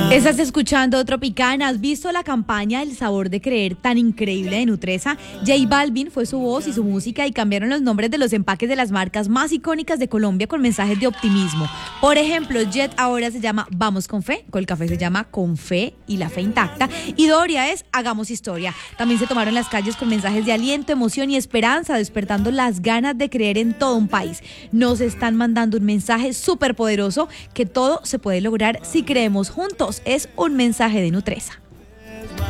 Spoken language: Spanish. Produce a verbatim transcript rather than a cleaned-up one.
Estás escuchando Tropicana. ¿Has visto la campaña El sabor de creer tan increíble de Nutresa? J Balvin fue su voz y su música y cambiaron los nombres de los empaques de las marcas más icónicas de Colombia con mensajes de optimismo. Por ejemplo, Jet ahora se llama Vamos con Fe, Colcafé se llama Con Fe y la Fe Intacta, y Doria es Hagamos Historia. También se tomaron las calles con mensajes de aliento, emoción y esperanza, despertando las ganas de creer en todo un país. Nos están mandando un mensaje súper poderoso que todo se puede lograr si creemos juntos. Es un mensaje de Nutresa.